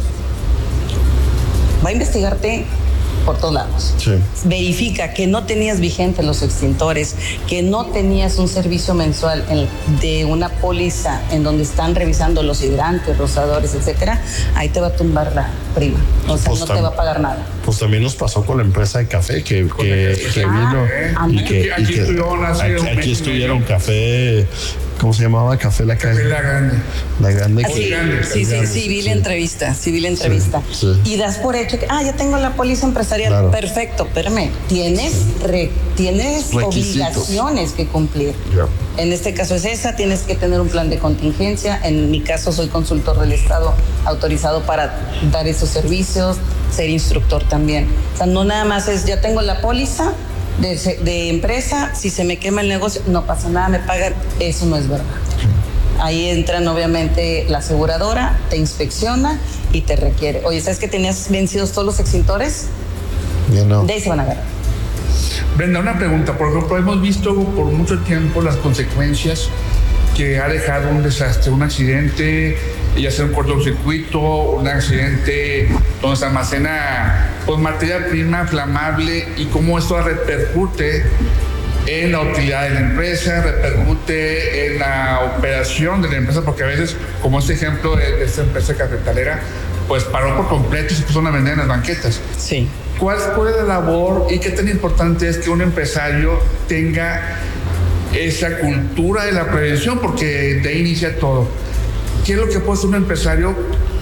va a investigarte por todos lados. Sí. Verifica que no tenías vigentes los extintores, que no tenías un servicio mensual en, de una póliza en donde están revisando los hidrantes, rosadores, etcétera, ahí te va a tumbar la prima. O sea, pues no tam- te va a pagar nada. Pues también nos pasó con la empresa de café que, que, que vino ah, y que, y aquí, que estuvieron, aquí, aquí estuvieron café. ¿Cómo se llamaba? Café La Grande. La Grande. La Grande. Sí, grande, sí, sí, civil sí. entrevista, civil entrevista. Sí, sí. Y das por hecho que, ah, ya tengo la póliza empresarial. Claro. Perfecto, espérame. Tienes, re, tienes obligaciones que cumplir. Yeah. En este caso es esa, tienes que tener un plan de contingencia. En mi caso soy consultor del Estado autorizado para dar esos servicios, ser instructor también. O sea, no nada más es, ya tengo la póliza De, de empresa, si se me quema el negocio, no pasa nada, me pagan. Eso no es verdad. Ahí entran obviamente la aseguradora, te inspecciona y te requiere. Oye, ¿sabes que tenías vencidos todos los extintores? Ya no. De ahí se van a agarrar. Brenda, una pregunta. Por ejemplo, hemos visto por mucho tiempo las consecuencias que ha dejado un desastre, un accidente y hacer un cortocircuito, un accidente donde se almacena pues, materia prima flamable y cómo esto repercute en la utilidad de la empresa, repercute en la operación de la empresa, porque a veces, como este ejemplo de, de esta empresa cafetalera, pues paró por completo y se puso a vender en las banquetas. Sí. ¿Cuál fue la labor y qué tan importante es que un empresario tenga esa cultura de la prevención? Porque de ahí inicia todo. ¿Qué es lo que puede hacer un empresario,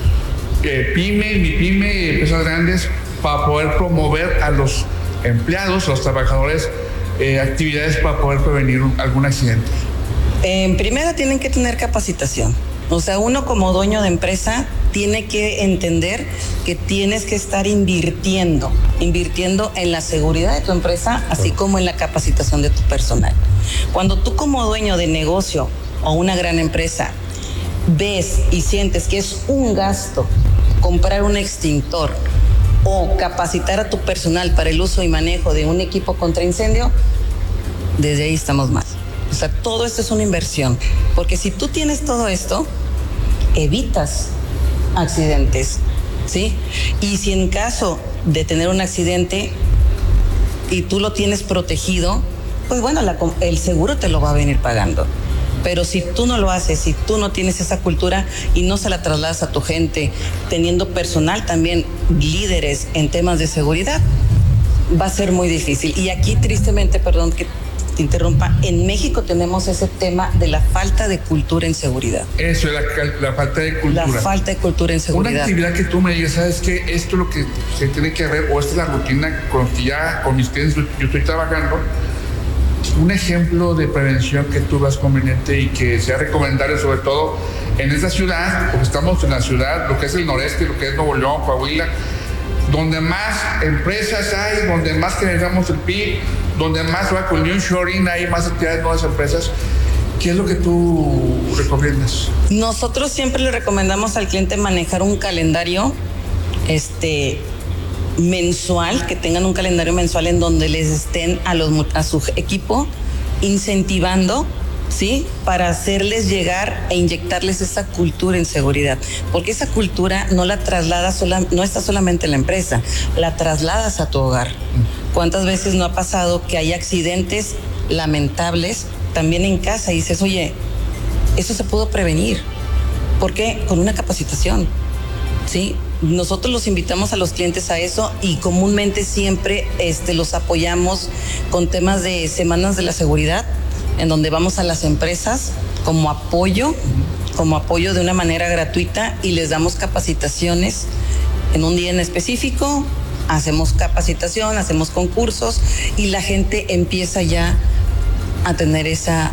eh, pyme, mi pyme y empresas grandes, para poder promover a los empleados, a los trabajadores, eh, actividades para poder prevenir un, algún accidente? En primera tienen que tener capacitación. O sea, uno como dueño de empresa tiene que entender que tienes que estar invirtiendo, invirtiendo en la seguridad de tu empresa, así como en la capacitación de tu personal. Cuando tú como dueño de negocio o una gran empresa ves y sientes que es un gasto comprar un extintor o capacitar a tu personal para el uso y manejo de un equipo contra incendio, desde ahí estamos mal. O sea, todo esto es una inversión, porque si tú tienes todo esto, evitas accidentes, ¿sí? Y si en caso de tener un accidente y tú lo tienes protegido, pues bueno, la, el seguro te lo va a venir pagando. Pero si tú no lo haces, si tú no tienes esa cultura y no se la trasladas a tu gente, teniendo personal también, líderes en temas de seguridad, va a ser muy difícil. Y aquí, tristemente, perdón que te interrumpa, en México tenemos ese tema de la falta de cultura en seguridad. Eso es la, la falta de cultura. La falta de cultura en seguridad. Una actividad que tú me digas, ¿sabes qué? Esto es lo que se tiene que ver, o esta es la rutina con que ya con mis clientes yo estoy trabajando. Un ejemplo de prevención que tú veas conveniente y que sea recomendable, sobre todo en esta ciudad, porque estamos en la ciudad, lo que es el noreste, lo que es Nuevo León, Coahuila, donde más empresas hay, donde más generamos el P I B, donde más va con nearshoring, hay más actividades de nuevas empresas. ¿Qué es lo que tú recomiendas? Nosotros siempre le recomendamos al cliente manejar un calendario este, mensual, que tengan un calendario mensual en donde les estén a, los, a su equipo incentivando, ¿sí? Para hacerles llegar e inyectarles esa cultura en seguridad. Porque esa cultura no la trasladas, sola, no está solamente en la empresa, la trasladas a tu hogar. ¿Cuántas veces no ha pasado que hay accidentes lamentables también en casa y dices, oye, eso se pudo prevenir? ¿Por qué? Con una capacitación, ¿sí? Nosotros los invitamos a los clientes a eso y comúnmente siempre este, los apoyamos con temas de semanas de la seguridad, en donde vamos a las empresas como apoyo, como apoyo de una manera gratuita y les damos capacitaciones en un día en específico. Hacemos capacitación, hacemos concursos y la gente empieza ya a tener esa,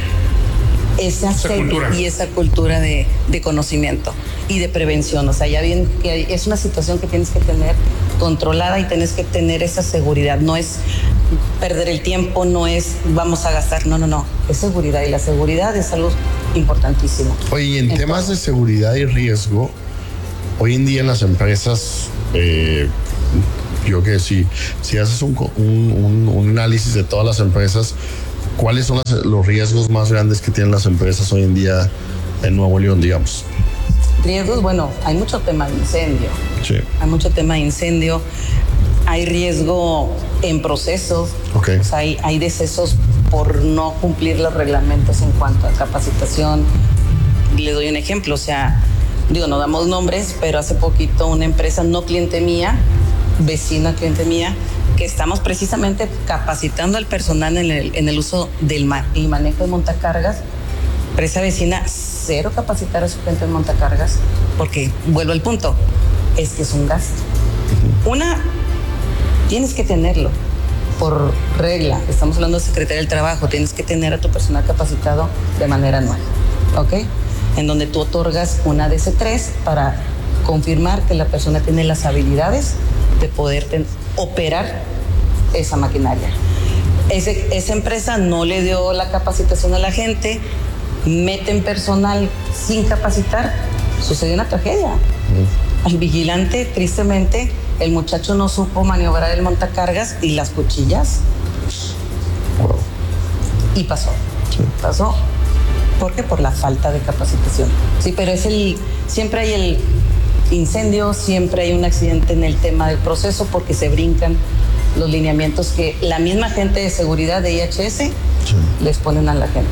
esa, esa cultura. Y esa cultura de, de conocimiento y de prevención. O sea, ya bien que es una situación que tienes que tener controlada y tienes que tener esa seguridad. No es perder el tiempo, no es vamos a gastar, no, no, no. Es seguridad y la seguridad es algo importantísimo. Oye, y en Entonces, temas de seguridad y riesgo, hoy en día en las empresas, eh, yo que si, si haces un, un, un análisis de todas las empresas, ¿cuáles son las, los riesgos más grandes que tienen las empresas hoy en día en Nuevo León, digamos? Riesgos, bueno, hay mucho tema de incendio. Sí. Hay mucho tema de incendio. Hay riesgo en procesos. Okay. O sea, hay, hay decesos por no cumplir los reglamentos en cuanto a capacitación. Le doy un ejemplo, o sea, digo, no damos nombres, pero hace poquito una empresa no cliente mía, vecina cliente mía, que estamos precisamente capacitando al personal en el, en el uso del ma- y manejo de montacargas. Empresa vecina, cero capacitar a su gente en montacargas, porque, vuelvo al punto, es que es un gasto. Una, tienes que tenerlo por regla. Estamos hablando de Secretaría del Trabajo, tienes que tener a tu personal capacitado de manera anual, ¿ok? En donde tú otorgas una D C tres para confirmar que la persona tiene las habilidades de poder ten- operar esa maquinaria. Ese, esa empresa no le dio la capacitación a la gente, meten personal sin capacitar, sucedió una tragedia. Mm. Al vigilante, tristemente, el muchacho no supo maniobrar el montacargas y las cuchillas. Wow. Y pasó, sí. pasó. ¿Por qué? Por la falta de capacitación. Sí, pero es el, siempre hay el incendio, siempre hay un accidente en el tema del proceso porque se brincan los lineamientos que la misma gente de seguridad de I H S sí. les ponen a la gente.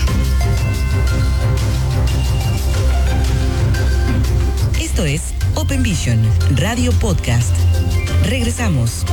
Esto es Open Vision, Radio Podcast. Regresamos.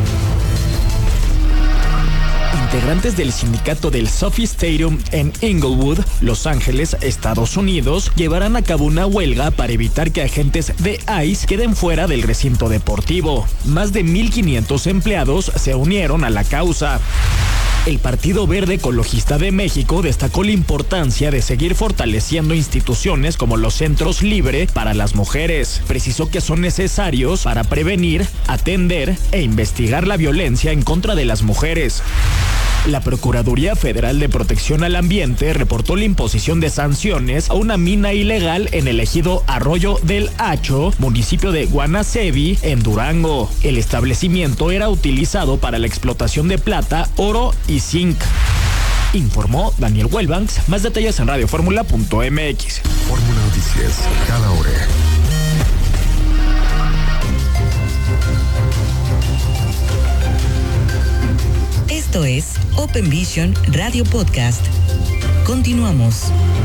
Integrantes del sindicato del Sophie Stadium en Inglewood, Los Ángeles, Estados Unidos, llevarán a cabo una huelga para evitar que agentes de ICE queden fuera del recinto deportivo. Más de mil quinientos empleados se unieron a la causa. El Partido Verde Ecologista de México destacó la importancia de seguir fortaleciendo instituciones como los centros libre para las mujeres. Precisó que son necesarios para prevenir, atender e investigar la violencia en contra de las mujeres. La Procuraduría Federal de Protección al Ambiente reportó la imposición de sanciones a una mina ilegal en el ejido Arroyo del Hacho, municipio de Guanaceví, en Durango. El establecimiento era utilizado para la explotación de plata, oro y zinc. Informó Daniel Welbanks. Más detalles en radio fórmula punto m x. Fórmula Noticias, cada hora. Esto es Open Vision Radio Podcast. Continuamos.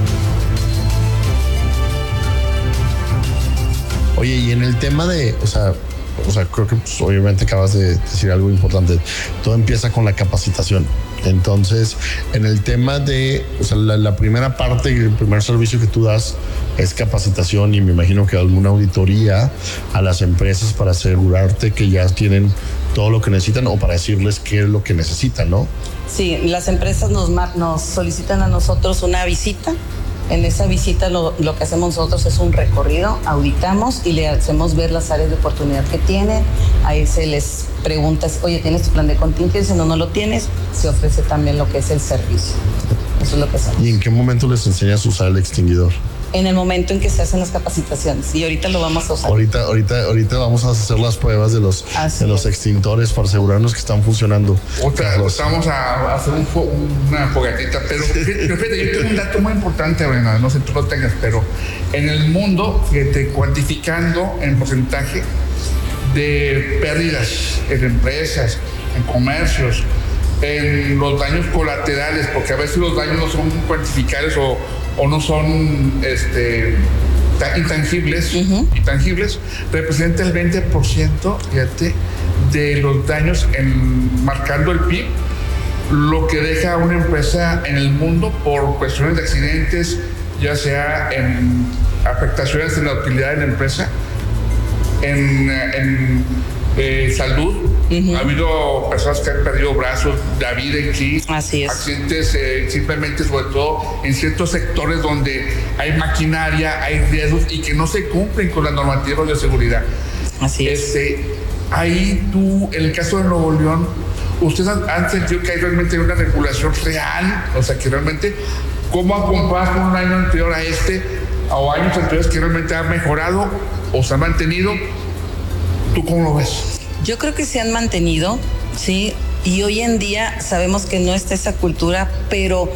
Oye, y en el tema de, o sea, o sea, creo que pues, obviamente acabas de decir algo importante. Todo empieza con la capacitación. Entonces, en el tema de, o sea, la, la primera parte, el primer servicio que tú das es capacitación, y me imagino que alguna auditoría a las empresas para asegurarte que ya tienen todo lo que necesitan o para decirles qué es lo que necesitan, ¿no? Sí, las empresas nos, nos solicitan a nosotros una visita. En esa visita lo, lo que hacemos nosotros es un recorrido, auditamos y le hacemos ver las áreas de oportunidad que tienen. Ahí se les pregunta, oye, ¿tienes tu plan de contingencia? No, no lo tienes. Se ofrece también lo que es el servicio. Eso es lo que hacemos. ¿Y en qué momento les enseñas a usar el extinguidor? En el momento en que se hacen las capacitaciones, y ahorita lo vamos a usar. Ahorita, ahorita, ahorita vamos a hacer las pruebas de los, de los extintores para asegurarnos que están funcionando. Otra, vamos a hacer un fo una fogatita, pero fíjate, yo tengo un dato muy importante, Brenda, no sé si tú lo tengas, pero en el mundo, fíjate, cuantificando en porcentaje de pérdidas en empresas, en comercios, en los daños colaterales, porque a veces los daños no son cuantificables o o no son este, intangibles, uh-huh. intangibles, representa el veinte por ciento, fíjate, de los daños en, marcando el P I B, lo que deja una empresa en el mundo por cuestiones de accidentes, ya sea en afectaciones en la utilidad de la empresa, en, en eh, salud. Uh-huh. Ha habido personas que han perdido brazos, la vida en sí. Así es. Accidentes eh, simplemente, sobre todo en ciertos sectores donde hay maquinaria, hay riesgos y que no se cumplen con las normativas de seguridad. Así es. Este, ahí tú, en el caso de Nuevo León, ¿ustedes han, han sentido que hay realmente una regulación real? O sea, que realmente, ¿cómo ha comparado un año anterior a este o años anteriores que realmente ha mejorado o se ha mantenido? ¿Tú cómo lo ves? Yo creo que se han mantenido, sí, y hoy en día sabemos que no está esa cultura, pero